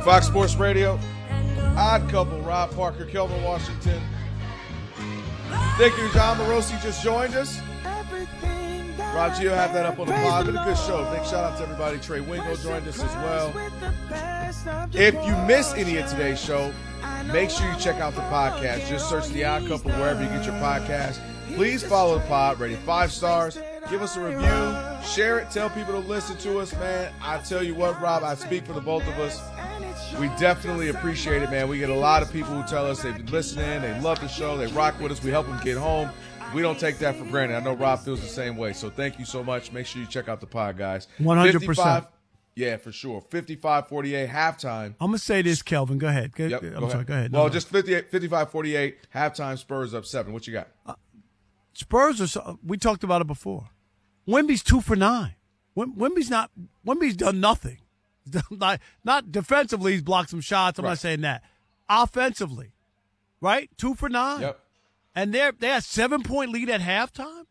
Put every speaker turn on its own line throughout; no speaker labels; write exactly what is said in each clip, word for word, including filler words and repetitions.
Fox Sports Radio, Odd Couple, Rob Parker, Kelvin Washington. Thank you, John Morosi just joined us. Rob Gio have that up on the pod. Been a good show. Big shout out to everybody. Trey Wingo joined us as well. If you missed any of today's show, make sure you check out the podcast. Just search The Odd Couple wherever you get your podcast. Please follow the pod. Rate it five stars. Give us a review. Share it. Tell people to listen to us, man. I tell you what, Rob, I speak for the both of us. We definitely appreciate it, man. We get a lot of people who tell us they've been listening. They love the show. They rock with us. We help them get home. We don't take that for granted. I know Rob feels the same way. So thank you so much. Make sure you check out the pod, guys.
one hundred percent.
Yeah, for sure. fifty-five forty-eight halftime.
I'm going to say this, Kelvin. Go ahead. Go,
yep,
I'm
go
sorry.
ahead.
Go ahead.
Well,
no,
just fifty-five forty-eight halftime. Spurs up seven. What you got?
Uh, Spurs are. So, we talked about it before. Wemby's two for nine. Wem, Wemby's not. Wemby's done nothing. not, not defensively. He's blocked some shots. I'm
right.
not saying that. Offensively, right? Two for nine.
Yep.
And they're they had seven point lead at halftime.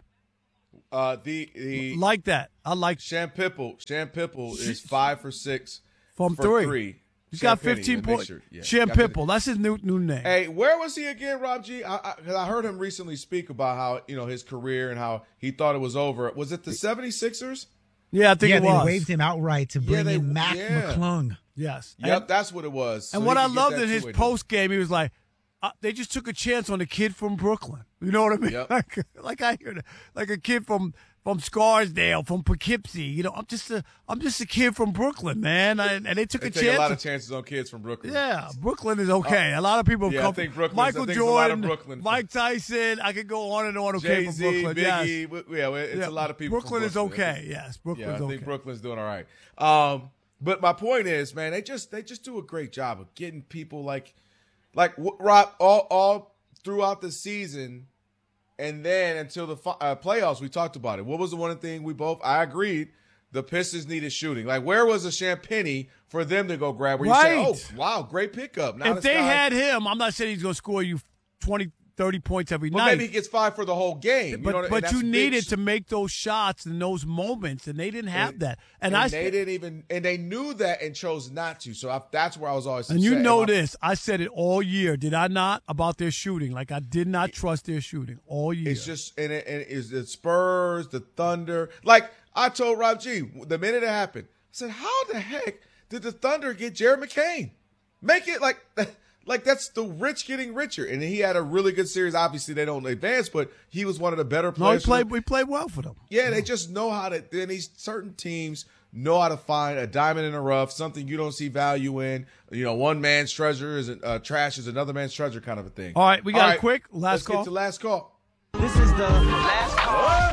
Uh, the the
like that. I like
Sham Pipple. Sham Pipple is five for six
from
for
three.
three.
He's
Sham
got fifteen
Penny,
points.
sure. Yeah,
Sham Pipple. That's his new new name.
Hey, where was he again, Rob G? I, I, 'cause I heard him recently speak about how, you know, his career and how he thought it was over. Was it the seventy-sixers?
Yeah, I think
yeah,
it was.
they waived him outright to bring
yeah, they,
in Mac
yeah.
McClung.
Yes.
Yep,
and,
that's what it was.
And
so
what I
loved
loved in his post game, he was like, uh, they just took a chance on a kid from Brooklyn. You know what I mean?
Yep.
like, like I hear, like a kid from from Scarsdale, from Poughkeepsie. You know, I'm just a I'm just a kid from Brooklyn, man. I, and they took
they
a
take
chance.
a lot of chances on kids from Brooklyn.
Yeah, Brooklyn is okay. Uh, a lot of people
yeah,
come.
I think Brooklyn.
Michael
I think
Jordan,
a lot of Brooklyn.
Mike Tyson. I could go on and on. Okay,
Jay-Z,
from Brooklyn.
Biggie.
Yes.
Yeah, it's
yeah.
a lot of people.
Brooklyn,
from
Brooklyn
is
okay. Yes, Brooklyn's
yeah, I think
okay.
Brooklyn's doing all right. Um, but my point is, man, they just they just do a great job of getting people like, like Rob all all throughout the season, and then until the uh, playoffs, we talked about it. What was the one thing we both I agreed? The Pistons needed shooting. Like, where was the Champagny for them to go grab? Where
right.
you say, "Oh, wow, great pickup." Now
if they guy, had him, I'm not saying he's going to score you twenty, thirty points every
but
night.
Maybe he gets five for the whole game.
But
you know,
but you needed
sh-
to make those shots in those moments, and they didn't have
and,
that. And,
and
I
they didn't even, and they knew that and chose not to. So I, that's where I was always.
And you
upset.
know
and
this, I said it all year, did I not? About their shooting, like I did not trust their shooting all year.
It's just and it, and it's the Spurs, the Thunder. Like I told Rob G, the minute it happened, I said, "How the heck did the Thunder get Jared McCain? Make it like." Like, that's the rich getting richer. And he had a really good series. Obviously, they don't advance, but he was one of the better players.
No, he played, we played well for them.
Yeah, they just know how to – then these certain teams know how to find a diamond in the rough, something you don't see value in. You know, one man's treasure is uh, trash is another man's treasure kind of a thing.
All right, we got
All
a
right,
quick last
let's
call.
Let's get to last call.
This is the last call.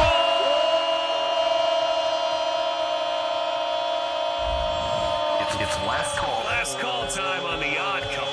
It's, it's last call. Last call time on the Odd Couple.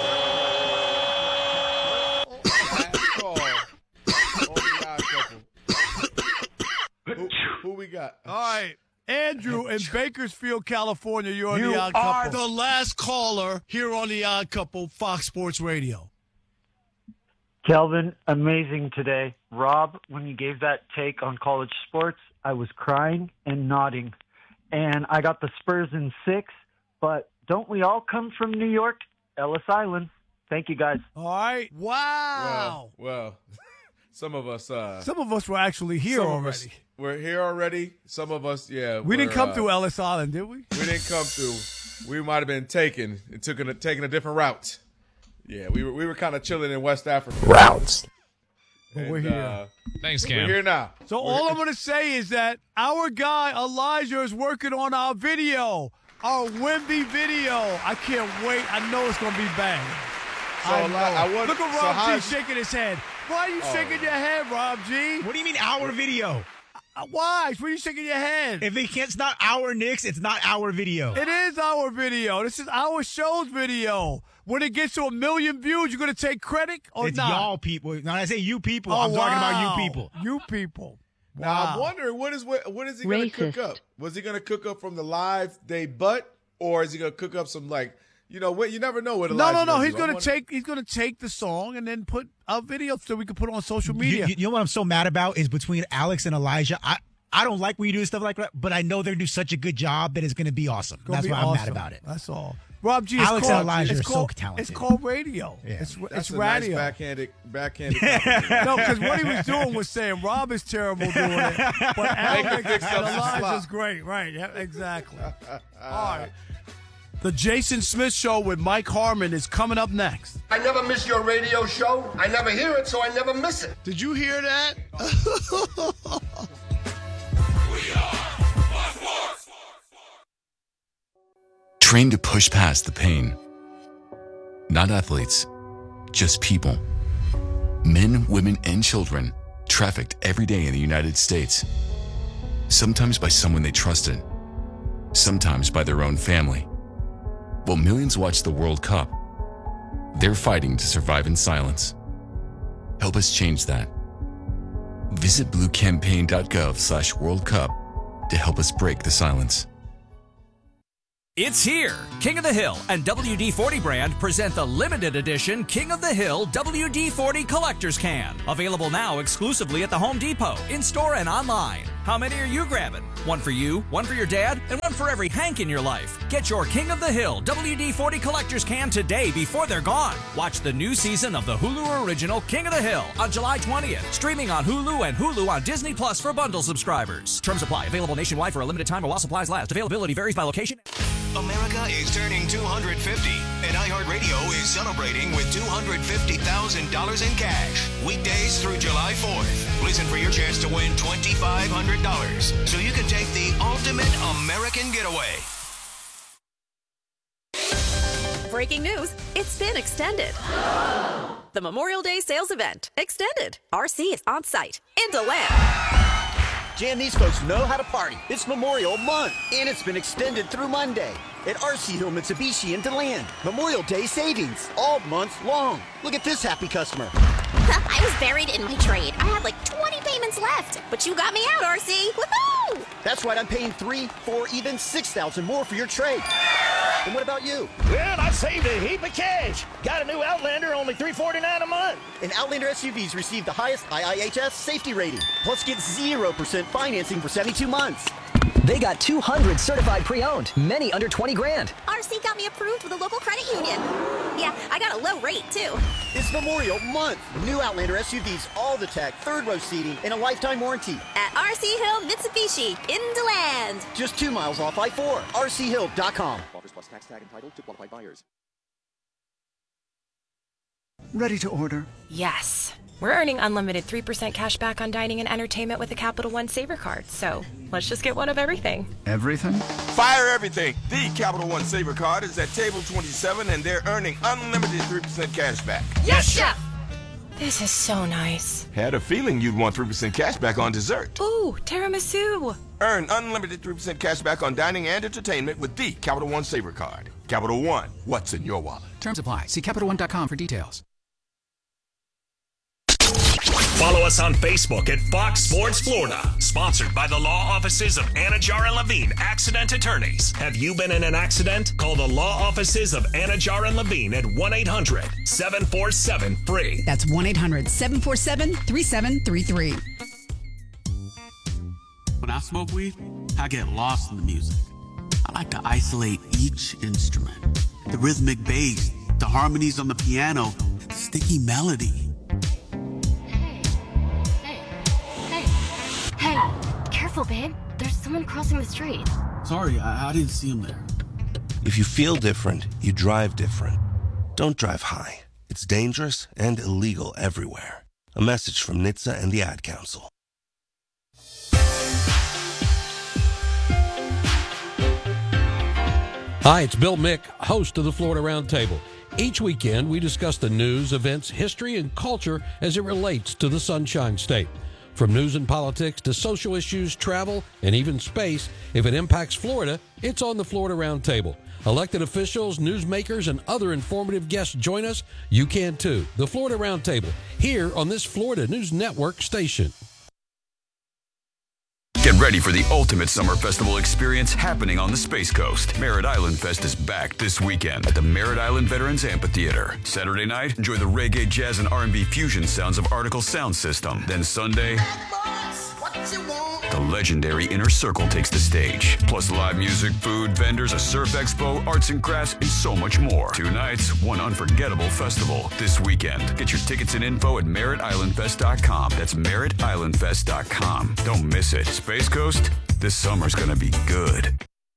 Who, who we got?
All right. Andrew in Bakersfield, California, you're on
You
the Odd
are
Couple.
the
last caller here on the Odd Couple, Fox Sports Radio.
Kelvin, amazing today. Rob, when you gave that take on college sports, I was crying and nodding. And I got the Spurs in six, but don't we all come from New York? Ellis Island. Thank you, guys.
All right. Wow.
Well, well some of us. Uh,
Some of us were actually here
some of
already.
us, we're here already. Some of us, yeah.
We didn't come
uh,
through Ellis Island, did we?
We didn't come through. We might have been taken and took a, taking a different route. Yeah, we were we were kind of chilling in West Africa.
Routes.
But
And,
we're here.
Uh,
Thanks,
we're
Cam.
here now.
So
We're
all
here.
I'm going to say is that our guy Elijah is working on our video, our Wemby video. I can't wait. I know it's going to be bang.
So
I
Eli-
know.
I want-
Look at
so
Rob
how
G
is-
shaking his head. Why are you
Oh.
shaking your head, Rob G?
What do you mean our video?
Uh, Why? Why are you shaking your head?
If it can't, it's not our Knicks, it's not our video.
It is our video. This is our show's video. When it gets to a million views, you're going to take credit or
it's
not?
y'all people. When I say you people,
Oh,
I'm talking
wow.
about you people.
You people.
Now
Wow.
I'm wondering what is what, what is he going to cook up? Was he going to cook up from the live day butt, or is he going to cook up some like you know what? You never know what.
No,
Elijah's
no, no.
gonna
He's
do.
going
I
to
wonder-
take. He's going to take the song and then put a video so we can put it on social media.
You, you know what I'm so mad about is between Alex and Elijah. I I don't like when you do stuff like that, but I know they're do such a good job that it's going to be awesome. That's
be
why I'm
awesome.
mad about it.
That's all. Rob G, it's
Alex
called,
and Elijah
it's
are so
called,
talented.
It's called radio.
Yeah.
It's
That's
it's
a
radio.
nice backhanded, backhanded compliment.
No, because what he was doing was saying Rob is terrible doing it, but Alex
fix
and
up some
Elijah's
slop.
great. Right, yeah, exactly. All right. The Jason Smith Show with Mike Harmon is coming up next.
I never miss your radio show. I never hear it, so I never miss it.
Did you hear that?
Train to push past the pain. Not athletes, just people. Men, women, and children trafficked every day in the United States. Sometimes by someone they trusted, sometimes by their own family. While millions watch the World Cup, they're fighting to survive in silence. Help us change that. Visit bluecampaign.gov slash World Cup to help us break the silence.
It's here. King of the Hill and W D forty brand present the limited edition King of the Hill W D forty Collector's Can. Available now exclusively at the Home Depot, in-store and online. How many are you grabbing? One for you, one for your dad, and one for every Hank in your life. Get your King of the Hill W D forty Collector's Can today before they're gone. Watch the new season of the Hulu original King of the Hill on July twentieth. Streaming on Hulu and Hulu on Disney Plus for bundle subscribers. Terms apply. Available nationwide for a limited time or while supplies last. Availability varies by location.
America is turning two hundred fifty, and iHeartRadio is celebrating with two hundred fifty thousand dollars in cash. Weekdays through July fourth. Listen for your chance to win two thousand five hundred dollars so you can take the ultimate American getaway.
Breaking news, it's been extended. The Memorial Day sales event, extended. R C is on site in DeLand.
Jan, these folks know how to party. It's Memorial Month, and it's been extended through Monday at R C Hill Mitsubishi in DeLand. Memorial Day savings all month long. Look at this happy customer.
I was buried in my trade. I had like twenty payments left, but you got me out, R C. Woohoo!
That's right, I'm paying three, four, even six thousand more for your trade. And what about you?
Well, I saved a heap of cash. Got a new Outlander, only three forty-nine a month.
And Outlander S U Vs received the highest I I H S safety rating. Plus, get zero percent financing for seventy-two months.
They got two hundred certified pre-owned, many under twenty grand.
R C got me approved with a local credit union. Yeah, I got a low rate, too.
It's Memorial Month. New Outlander S U Vs, all the tech, third row seating, and a lifetime warranty.
At R C Hill Mitsubishi in DeLand.
Just two miles off I four. R C hill dot com. Offers plus tax tag entitled to qualified buyers.
Ready to order?
Yes. We're earning unlimited three percent cash back on dining and entertainment with a Capital One Saver card. So let's just get one of everything.
Everything?
Fire everything. The Capital One Saver card is at table twenty-seven, and they're earning unlimited three percent cash back.
Yes, Chef! This is so nice.
Had a feeling you'd want three percent cash back on dessert.
Ooh, tiramisu.
Earn unlimited three percent cash back on dining and entertainment with the Capital One Saver card. Capital One, what's in your wallet?
Terms apply. See Capital One dot com for details.
Follow us on Facebook at Fox Sports Florida. Sponsored by the law offices of Anajar and Levine, accident attorneys. Have you been in an accident? Call the law offices of Anajar and Levine at one eight hundred seven four seven free.
That's one eight hundred seven four seven three seven three three.
When I smoke weed, I get lost in the music. I like to isolate each instrument. The rhythmic bass, the harmonies on the piano, the sticky melody.
Hey, careful, babe. There's someone crossing the street.
Sorry, I, I didn't see him there.
If you feel different, you drive different. Don't drive high. It's dangerous and illegal everywhere. A message from N H T S A and the Ad Council.
Hi, it's Bill Mick, host of the Florida Roundtable. Each weekend, we discuss the news, events, history, and culture as it relates to the Sunshine State. From news and politics to social issues, travel, and even space, if it impacts Florida, it's on the Florida Roundtable. Elected officials, newsmakers, and other informative guests join us. You can too. The Florida Roundtable, here on this Florida News Network station.
Get ready for the ultimate summer festival experience happening on the Space Coast. Merritt Island Fest is back this weekend at the Merritt Island Veterans Amphitheater. Saturday night, enjoy the reggae, jazz, and R and B fusion sounds of Article Sound System. Then Sunday,
What you want?
The legendary Inner Circle takes the stage. Plus live music, food, vendors, a surf expo, arts and crafts, and so much more. Two nights, one unforgettable festival this weekend. Get your tickets and info at Merritt Island Fest dot com. That's Merritt Island Fest dot com. Don't miss it. Space Coast, this summer's gonna be good.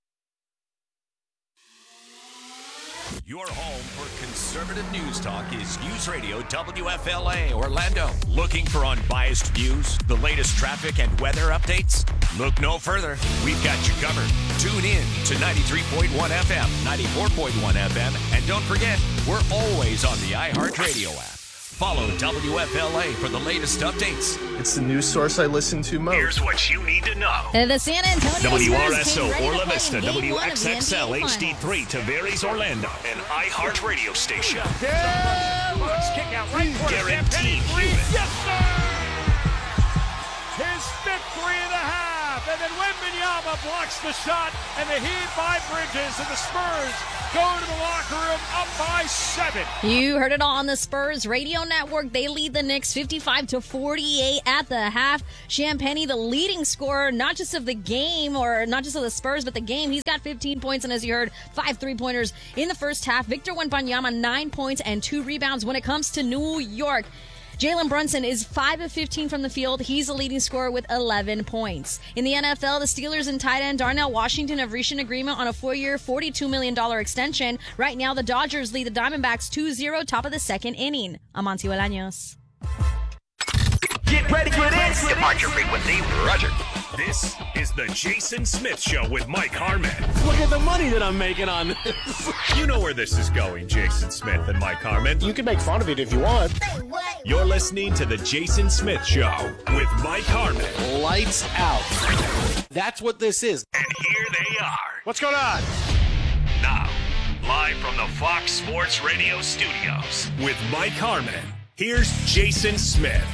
Your home for conservative news talk is News Radio W F L A Orlando. Looking for unbiased views, the latest traffic and weather updates? Look no further. We've got you covered. Tune in to ninety-three point one F M, ninety-four point one F M, and don't forget, we're always on the iHeartRadio app. Follow W F L A for the latest updates.
It's the news source I listen to most.
Here's what you need to know.
Uh, the San Antonio
W R
Spurs
S O
came ready to
Orla
play
Vista,
in game
W
one of
X
the
X L
N B A
H D three, Tavares Orlando, an iHeart radio station.
Bucks kick out right corner.
Guaranteed
Three.
human.
Yes, sir! His fifth three and a half. And then Wembanyama blocks the shot. And the Heat by Bridges. And the Spurs go to the locker room up by seven.
You heard it all on the Spurs radio network. They lead the Knicks fifty-five to forty-eight at the half. Champagnie, the leading scorer, not just of the game or not just of the Spurs, but the game. He's got fifteen points, and as you heard, five three-pointers in the first half. Victor Wembanyama, nine points and two rebounds. When it comes to New York, Jalen Brunson is five of fifteen from the field. He's the leading scorer with eleven points. In the N F L, the Steelers and tight end Darnell Washington have reached an agreement on a four-year, forty-two million dollars extension. Right now, the Dodgers lead the Diamondbacks two zero, top of the second inning. Amancio Bolaños.
Get ready for this. Departure frequency, Roger. This is the Jason Smith Show with Mike Harmon.
Look at the money that I'm making on this.
You know where this is going, Jason Smith and Mike Harmon.
You can make fun of it if you want.
You're listening to the Jason Smith Show with Mike Harmon.
Lights out. That's what this is.
And here they are.
What's going on?
Now, live from the Fox Sports Radio studios with Mike Harmon. Here's Jason Smith.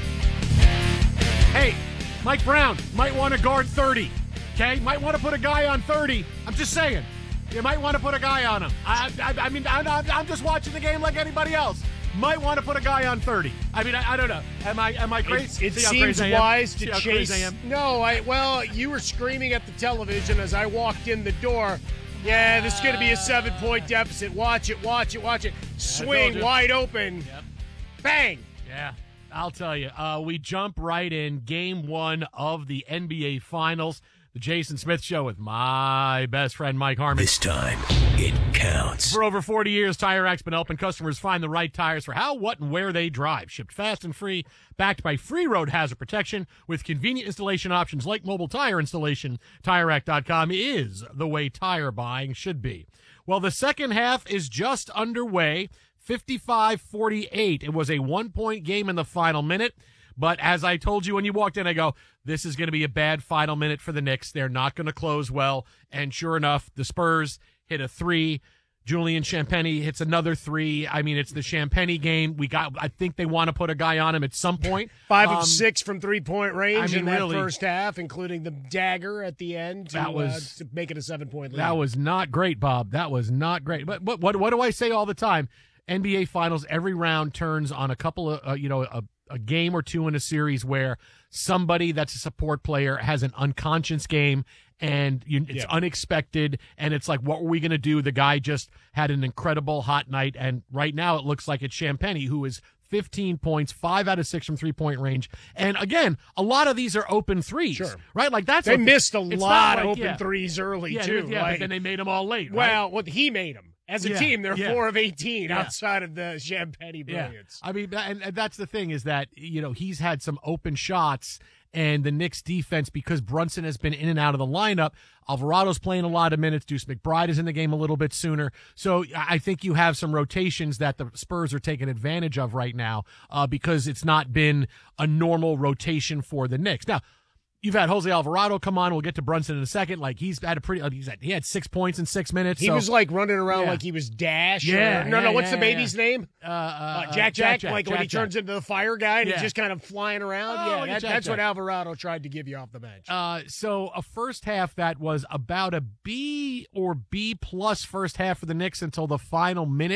Hey, Mike Brown might want to guard thirty, okay? Might want to put a guy on thirty. I'm just saying. You might want to put a guy on him. I, I, I mean, I'm, I'm just watching the game like anybody else. Might want to put a guy on thirty. I mean, I, I don't know. Am I am I crazy?
It, it
See
seems wise to
See how
chase.
crazy I am?
No, I well, you were screaming at the television as I walked in the door. Yeah, this is going to be a seven-point deficit. Watch it, watch it, watch it. Swing wide open.
Yep.
Bang.
Yeah. I'll tell you, uh, we jump right in game one of the N B A Finals. The Jason Smith Show with my best friend, Mike Harmon.
This time, it counts.
For over forty years, Tire Racks been helping customers find the right tires for how, what, and where they drive. Shipped fast and free, backed by free road hazard protection with convenient installation options like mobile tire installation. Tire Rack dot com is the way tire buying should be. Well, the second half is just underway. fifty-five forty-eight. It was a one-point game in the final minute. But as I told you when you walked in, I go, this is going to be a bad final minute for the Knicks. They're not going to close well. And sure enough, the Spurs hit a three. Julian Champagnie hits another three. I mean, it's the Champagnie game. We got. I think they want to put a guy on him at some point.
Five
um,
of six from three-point range
I mean,
in that
really,
first half, including the dagger at the end to,
that was,
uh, to make it a seven-point lead.
That was not great, Bob. That was not great. But, but what, what do I say all the time? N B A Finals, every round turns on a couple of, uh, you know, a, a game or two in a series where somebody that's a support player has an unconscious game and you, it's yeah. unexpected. And it's like, what were we going to do? The guy just had an incredible hot night. And right now it looks like it's Champagnie, who is fifteen points, five out of six from three-point range. And again, a lot of these are open threes,
sure.
right? Like that's
They
a,
missed a lot of
like,
open
yeah.
threes early,
yeah,
too.
Yeah,
like,
but then they made them all late,
Well,
right?
what he made them. As a
yeah,
team, they're
yeah.
four of eighteen
yeah.
outside of the Champagnie brilliance.
Yeah. I mean, and, and that's the thing is that, you know, he's had some open shots, and the Knicks defense, because Brunson has been in and out of the lineup, Alvarado's playing a lot of minutes. Deuce McBride is in the game a little bit sooner. So I think you have some rotations that the Spurs are taking advantage of right now uh, because it's not been a normal rotation for the Knicks. Now, you've had Jose Alvarado come on. We'll get to Brunson in a second. Like he's had a pretty, he's had, he had six points in six minutes.
He
so.
was like running around
yeah.
like he was Dash.
Yeah.
Or, no,
yeah,
no. What's
yeah,
the baby's
yeah.
name?
Uh, uh,
uh, Jack,
uh,
Jack
Jack Jack.
Like
Jack,
when he
Jack.
turns into the fire guy and
yeah.
he's just kind of flying around.
Oh,
yeah, that,
Jack,
that's
Jack.
what Alvarado tried to give you off the bench.
Uh, so a first half that was about a B or B plus first half for the Knicks until the final minute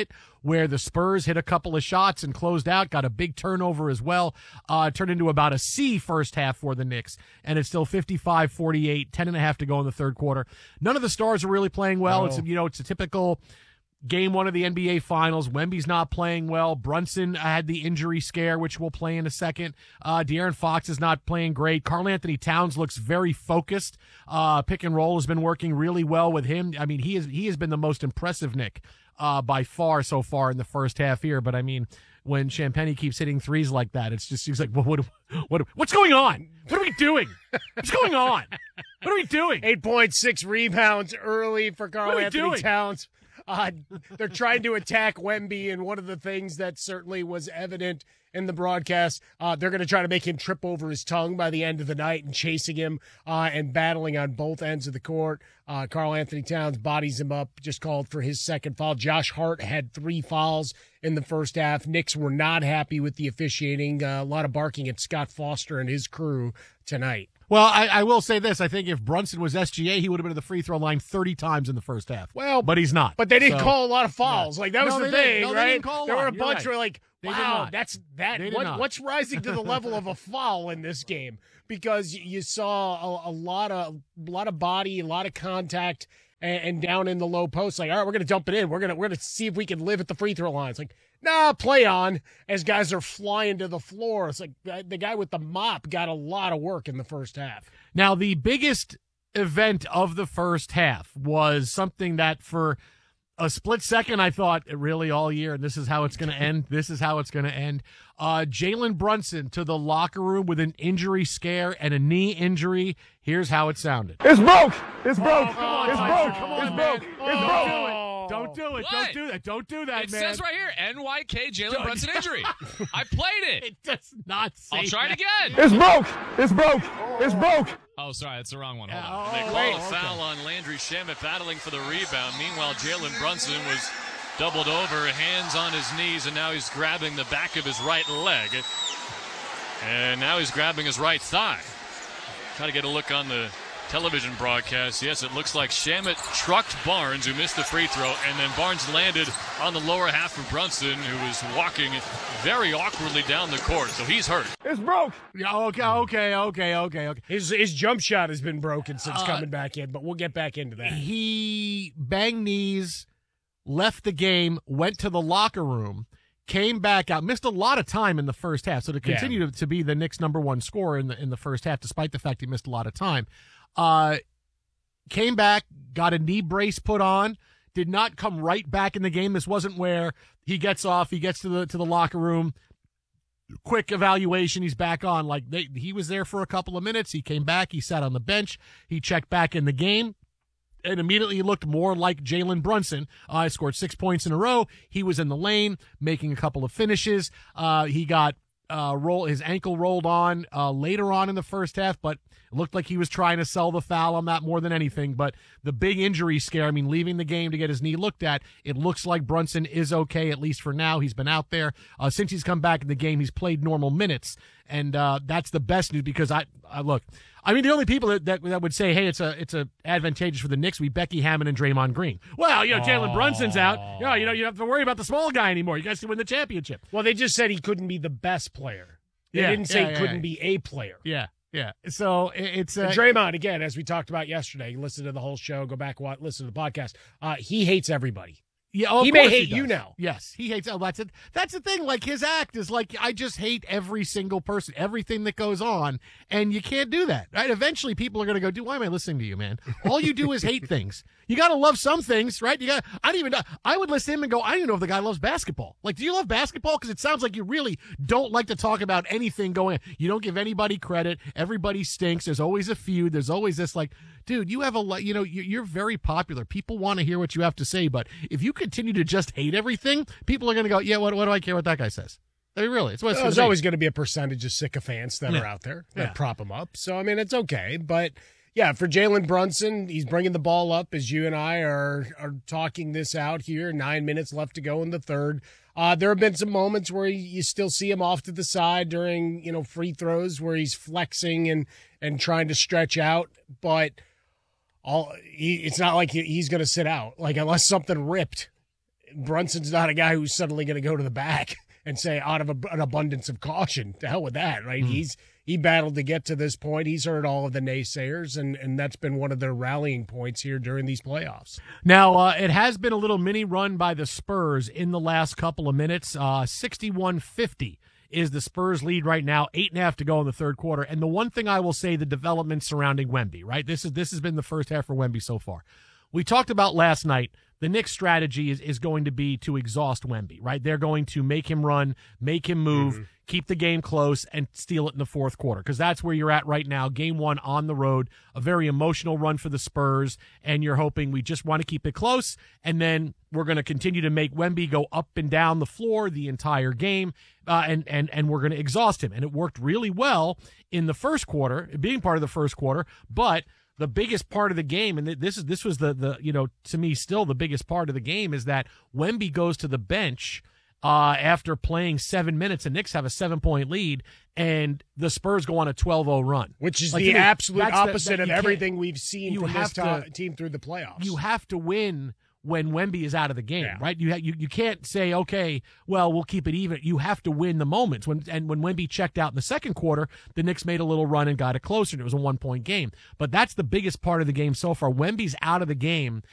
where the Spurs hit a couple of shots and closed out, got a big turnover as well, uh, turned into about a C first half for the Knicks, and it's still fifty-five forty-eight, ten and a half to go in the third quarter. None of the stars are really playing well.
No.
It's, you know, it's a typical game one of the N B A Finals. Wemby's not playing well. Brunson had the injury scare, which we'll play in a second. Uh, De'Aaron Fox is not playing great. Karl Anthony Towns looks very focused. Uh, pick and roll has been working really well with him. I mean, he is he has been the most impressive Knick uh, by far so far in the first half here. But I mean, when Champagnie keeps hitting threes like that, it's just he's like, well, what, what, what's going on? What are we doing? What's going on? What are we doing?
eight point six rebounds early for Karl Anthony
doing?
Towns. Uh, they're trying to attack Wemby, and one of the things that certainly was evident in the broadcast, uh, they're going to try to make him trip over his tongue by the end of the night and chasing him uh, and battling on both ends of the court. Uh, Karl Anthony Towns bodies him up, just called for his second foul. Josh Hart had three fouls in the first half. Knicks were not happy with the officiating. Uh, a lot of barking at Scott Foster and his crew tonight.
Well, I, I will say this. I think if Brunson was S G A, he would have been at the free throw line thirty times in the first half.
Well,
but he's not.
But they didn't
so,
call a lot of fouls.
Yeah.
Like, that was
no,
the
they
thing,
no,
right?
They didn't call
there
a
were a
lot. You're
bunch
right.
who were like,
They did
wow,
not.
that's that.
They did
What,
not.
what's rising to the level of a foul in this game? Because you saw a, a lot of a lot of body, a lot of contact, and, and down in the low post. Like, all right, we're gonna dump it in. We're gonna we're gonna see if we can live at the free throw line. It's like, nah, play on. As guys are flying to the floor, it's like the guy with the mop got a lot of work in the first half.
Now, the biggest event of the first half was something that for a split second I thought really all year, and this is how it's going to end. This is how it's going to end. Uh, Jalen Brunson to the locker room with an injury scare and a knee injury. Here's how it sounded.
It's broke. It's broke.
Oh, come on,
it's
Tyson,
broke.
come on,
it's
man.
broke.
Oh,
It's broke.
Don't do it.
What?
Don't do that. Don't do that,
it
man.
says right here, N Y K Jalen
Don't-
Brunson injury. I played it.
It does not say
I'll try
that.
it again.
It's broke. It's broke. It's broke.
Oh, sorry, that's the wrong one. Hold
Yeah,
on.
oh,
They call
wait,
a foul on Landry Shamet battling for the rebound. Meanwhile, Jalen Brunson was doubled over, hands on his knees, and now he's grabbing the back of his right leg. And now he's grabbing his right thigh. Try to get a look on the television broadcast. Yes, it looks like Shamet trucked Barnes, who missed the free throw, and then Barnes landed on the lower half of Brunson, who was walking very awkwardly down the court. So he's hurt.
It's broke.
Yeah, okay, okay, okay, okay, okay.
His his jump shot has been broken since
Uh,
coming back in, but we'll get back into that.
He banged knees, left the game, went to the locker room, came back out, missed a lot of time in the first half. So to continue to, to be the Knicks' number one scorer in the in the first half, despite the fact he missed a lot of time, uh, came back, got a knee brace put on, did not come right back in the game. This wasn't where he gets off, he gets to the to the locker room, quick evaluation, he's back on. Like they, he was there for a couple of minutes. He came back, he sat on the bench, he checked back in the game. And immediately looked more like Jalen Brunson. Uh, he scored six points in a row. He was in the lane, making a couple of finishes. Uh, he got uh, roll his ankle rolled on uh, later on in the first half, but it looked like he was trying to sell the foul on that more than anything. But the big injury scare, I mean, leaving the game to get his knee looked at, it looks like Brunson is okay, at least for now. He's been out there. Uh, since he's come back in the game, he's played normal minutes. And uh, that's the best news because I, I look, I mean, the only people that, that that would say, hey, it's a it's a advantageous for the Knicks would be Becky Hammond and Draymond Green. Well, you know, Jalen Brunson's out. You know, you know, you don't have to worry about the small guy anymore. You guys can win the championship.
Well, they just said he couldn't be the best player. They
Yeah,
didn't say
yeah,
he
yeah,
couldn't
yeah.
be a player.
Yeah, yeah. So it, it's uh,
And Draymond, again, as we talked about yesterday, listen to the whole show, go back, watch, listen to the podcast. Uh, he hates everybody.
Yeah, oh, of
he may
course
hate
he
you
does.
now.
Yes, he hates. Oh, that's it. That's the thing. Like his act is like I just hate every single person, everything that goes on, and you can't do that, right? Eventually, people are going to go, "Dude, why am I listening to you, man? All you do is hate things. You got to love some things, right? You got. I don't even. know. I would listen to him and go, I don't even know if the guy loves basketball. Like, do you love basketball? Because it sounds like you really don't like to talk about anything going on. You don't give anybody credit. Everybody stinks. There's always a feud. There's always this like. Dude, you have a lot, you know, you're very popular. People want to hear what you have to say, but if you continue to just hate everything, people are going to go, yeah, what, what do I care what that guy says? I mean, really, it's what it's
There's
gonna be.
always going to be a percentage of sycophants that
Yeah.
are out there that
Yeah.
prop him up. So, I mean, it's okay. But, yeah, for Jalen Brunson, he's bringing the ball up as you and I are, are talking this out here. Nine minutes left to go in the third. Uh, there have been some moments where you still see him off to the side during, you know, free throws where he's flexing and, and trying to stretch out. But all he, it's not like he, he's going to sit out. Like, unless something ripped, Brunson's not a guy who's suddenly going to go to the back and say out of a, an abundance of caution. To hell with that, right? Mm. He's he battled to get to this point. He's heard all of the naysayers, and, and that's been one of their rallying points here during these playoffs.
Now, uh, it has been a little mini run by the Spurs in the last couple of minutes. Uh, sixty-one fifty is the Spurs lead right now, eight and a half to go in the third quarter. And the one thing I will say, the development surrounding Wemby, right? This is this has been the first half for Wemby so far. We talked about last night, the Knicks' strategy is, is going to be to exhaust Wemby, right? They're going to make him run, make him move, mm-hmm. keep the game close, and steal it in the fourth quarter, because that's where you're at right now. Game one on the road, a very emotional run for the Spurs, and you're hoping we just want to keep it close, and then we're going to continue to make Wemby go up and down the floor the entire game, uh, and, and, and we're going to exhaust him. And it worked really well in the first quarter, being part of the first quarter, but the biggest part of the game, and this is this was the the you know to me still the biggest part of the game, is that Wemby goes to the bench uh, after playing seven minutes, and Knicks have a seven point lead, and the Spurs go on a twelve oh run,
which is
like,
the
you know,
absolute opposite
the, that
of everything we've seen from this
to,
to, team through the playoffs.
You have to win when Wemby is out of the game,
yeah.
right? You, ha- you you can't say, okay, well, we'll keep it even. You have to win the moments. When and when Wemby checked out in the second quarter, the Knicks made a little run and got it closer, and it was a one-point game. But that's the biggest part of the game so far. Wemby's out of the game,